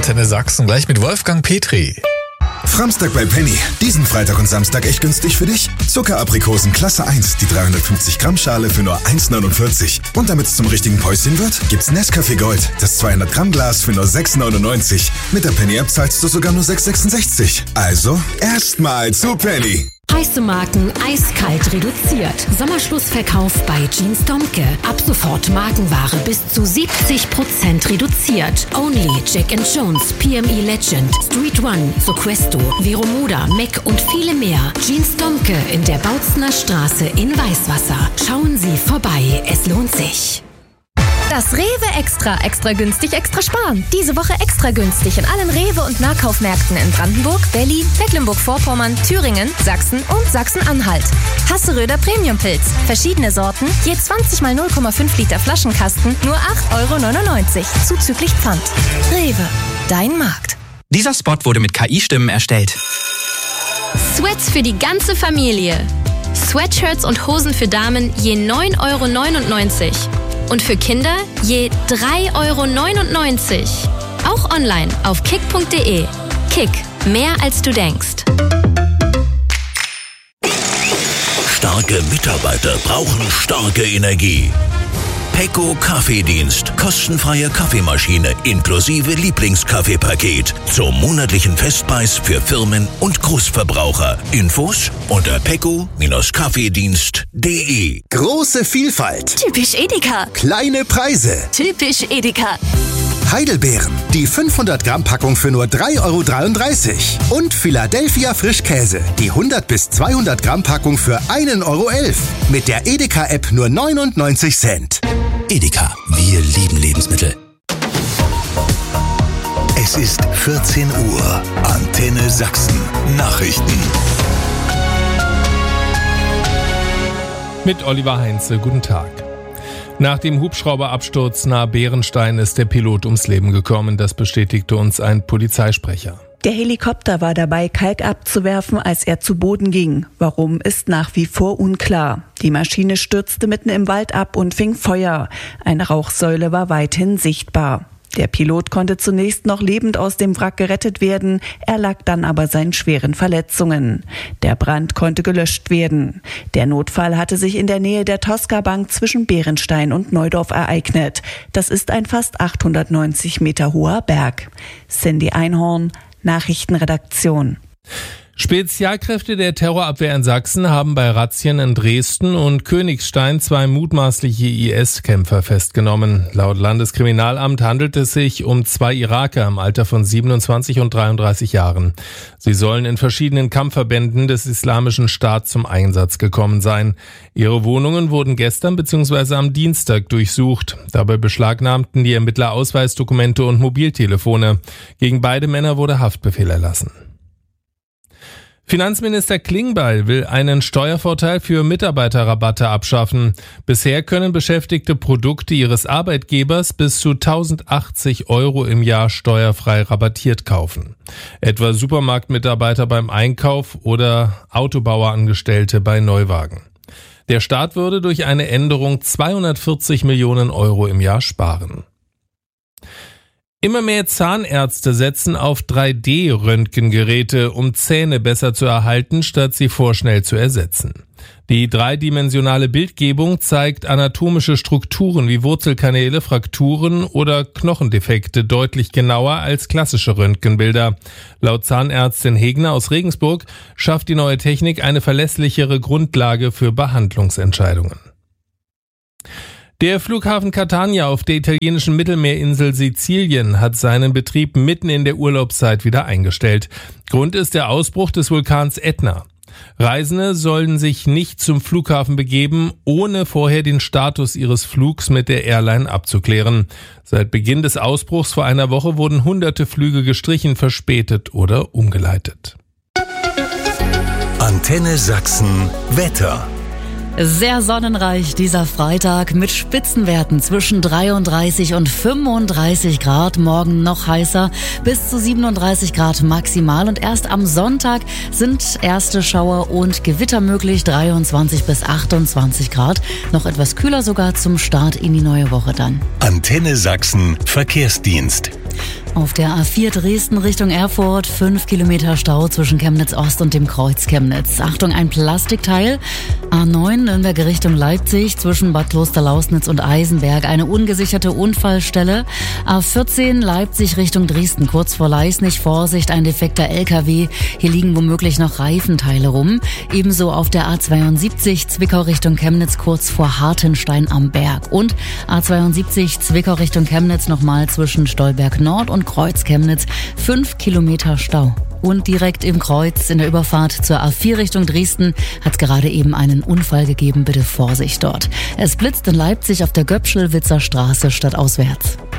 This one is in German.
Antenne Sachsen, gleich mit Wolfgang Petri. Framstag bei Penny. Diesen Freitag und Samstag echt günstig für dich. Zuckeraprikosen Klasse 1, die 350 Gramm Schale für nur 1,49. Und damit es zum richtigen Päuschen wird, gibt's Nescafé Gold, das 200 Gramm Glas für nur 6,99. Mit der Penny App zahlst du sogar nur 6,66. Also erstmal zu Penny. Heiße Marken eiskalt reduziert. Sommerschlussverkauf bei Jeans Domke. Ab sofort Markenware bis zu 70% reduziert. Only, Jack & Jones, PME Legend, Street One, Soquesto, Veromoda, MAC und viele mehr. Jeans Domke in der Bautzener Straße in Weißwasser. Schauen Sie vorbei, es lohnt sich. Das Rewe Extra günstig, extra sparen. Diese Woche extra günstig in allen Rewe- und Nahkaufmärkten in Brandenburg, Berlin, Mecklenburg-Vorpommern, Thüringen, Sachsen und Sachsen-Anhalt. Hasseröder Premiumpilz. Verschiedene Sorten, je 20 mal 0,5 Liter Flaschenkasten, nur 8,99 €, zuzüglich Pfand. Rewe, dein Markt. Dieser Spot wurde mit KI-Stimmen erstellt. Sweats für die ganze Familie. Sweatshirts und Hosen für Damen je 9,99 €. Und für Kinder je 3,99 €. Auch online auf kick.de. Kick, mehr als du denkst. Starke Mitarbeiter brauchen starke Energie. Pecco Kaffeedienst. Kostenfreie Kaffeemaschine inklusive Lieblingskaffeepaket. Zum monatlichen Festpreis für Firmen und Großverbraucher. Infos unter pecco-kaffeedienst.de. Große Vielfalt. Typisch Edeka. Kleine Preise. Typisch Edeka. Heidelbeeren. Die 500 Gramm Packung für nur 3,33 € Und Philadelphia Frischkäse. Die 100 bis 200 Gramm Packung für 1,11 €. Mit der Edeka-App nur 99 Cent. Edeka, wir lieben Lebensmittel. Es ist 14 Uhr. Antenne Sachsen. Nachrichten. Mit Oliver Heinze, guten Tag. Nach dem Hubschrauberabsturz nahe Bärenstein ist der Pilot ums Leben gekommen. Das bestätigte uns ein Polizeisprecher. Der Helikopter war dabei, Kalk abzuwerfen, als er zu Boden ging. Warum, ist nach wie vor unklar. Die Maschine stürzte mitten im Wald ab und fing Feuer. Eine Rauchsäule war weithin sichtbar. Der Pilot konnte zunächst noch lebend aus dem Wrack gerettet werden, erlag dann aber seinen schweren Verletzungen. Der Brand konnte gelöscht werden. Der Notfall hatte sich in der Nähe der Tosca-Bank zwischen Bärenstein und Neudorf ereignet. Das ist ein fast 890 Meter hoher Berg. Cindy Einhorn, Nachrichtenredaktion. Spezialkräfte der Terrorabwehr in Sachsen haben bei Razzien in Dresden und Königstein 2 mutmaßliche IS-Kämpfer festgenommen. Laut Landeskriminalamt handelt es sich um 2 Iraker im Alter von 27 und 33 Jahren. Sie sollen in verschiedenen Kampfverbänden des Islamischen Staats zum Einsatz gekommen sein. Ihre Wohnungen wurden gestern bzw. am Dienstag durchsucht. Dabei beschlagnahmten die Ermittler Ausweisdokumente und Mobiltelefone. Gegen beide Männer wurde Haftbefehl erlassen. Finanzminister Klingbeil will einen Steuervorteil für Mitarbeiterrabatte abschaffen. Bisher können Beschäftigte Produkte ihres Arbeitgebers bis zu 1.080 € im Jahr steuerfrei rabattiert kaufen. Etwa Supermarktmitarbeiter beim Einkauf oder Autobauerangestellte bei Neuwagen. Der Staat würde durch eine Änderung 240 Millionen € im Jahr sparen. Immer mehr Zahnärzte setzen auf 3D-Röntgengeräte, um Zähne besser zu erhalten, statt sie vorschnell zu ersetzen. Die dreidimensionale Bildgebung zeigt anatomische Strukturen wie Wurzelkanäle, Frakturen oder Knochendefekte deutlich genauer als klassische Röntgenbilder. Laut Zahnärztin Hegner aus Regensburg schafft die neue Technik eine verlässlichere Grundlage für Behandlungsentscheidungen. Der Flughafen Catania auf der italienischen Mittelmeerinsel Sizilien hat seinen Betrieb mitten in der Urlaubszeit wieder eingestellt. Grund ist der Ausbruch des Vulkans Ätna. Reisende sollen sich nicht zum Flughafen begeben, ohne vorher den Status ihres Flugs mit der Airline abzuklären. Seit Beginn des Ausbruchs vor einer Woche wurden hunderte Flüge gestrichen, verspätet oder umgeleitet. Antenne Sachsen Wetter. Sehr sonnenreich dieser Freitag mit Spitzenwerten zwischen 33 und 35 Grad. Morgen noch heißer, bis zu 37 Grad maximal. Und erst am Sonntag sind erste Schauer und Gewitter möglich, 23 bis 28 Grad. Noch etwas kühler sogar zum Start in die neue Woche dann. Antenne Sachsen Verkehrsdienst. Auf der A4 Dresden Richtung Erfurt 5 Kilometer Stau zwischen Chemnitz Ost und dem Kreuz Chemnitz. Achtung, ein Plastikteil. A9 Nürnberg Richtung Leipzig zwischen Bad Klosterlausnitz und Eisenberg eine ungesicherte Unfallstelle. A14 Leipzig Richtung Dresden kurz vor Leisnig. Vorsicht, ein defekter LKW. Hier liegen womöglich noch Reifenteile rum. Ebenso auf der A72 Zwickau Richtung Chemnitz kurz vor Hartenstein am Berg. Und A72 Zwickau Richtung Chemnitz nochmal zwischen Stolberg Nord und Kreuz Chemnitz 5 Kilometer Stau. Und direkt im Kreuz in der Überfahrt zur A4 Richtung Dresden hat es gerade eben einen Unfall gegeben. Bitte Vorsicht dort. Es blitzt in Leipzig auf der Göpschelwitzer Straße stadtauswärts.